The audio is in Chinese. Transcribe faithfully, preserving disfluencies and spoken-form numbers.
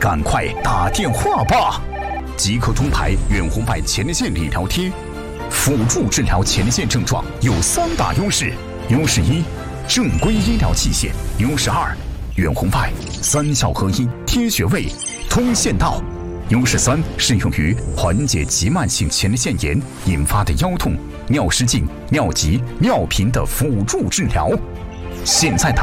赶快打电话吧！即刻中牌远红外前列腺理疗贴，辅助治疗前列腺症状有三大优势：优势一，正规医疗器械；优势二，远红外三效合一，贴穴位，通线道；优势三，适用于缓解急慢性前列腺炎引发的腰痛、尿失禁、尿急、尿频的辅助治疗。现在打